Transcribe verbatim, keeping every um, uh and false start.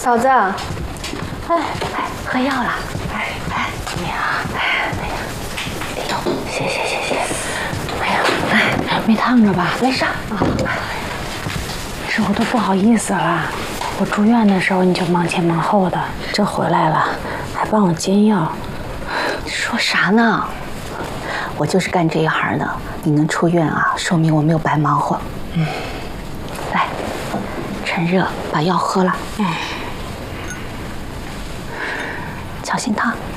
嫂子，哎哎，喝药了。哎哎，怎么样？哎哎呀，哎呦，谢谢谢谢。哎呀，哎，没烫着吧？没事啊。是我都不好意思了。我住院的时候你就忙前忙后的，这回来了还帮我煎药。说啥呢？我就是干这一行的，你能出院啊，说明我没有白忙活。嗯，来，趁热把药喝了。嗯，小心烫。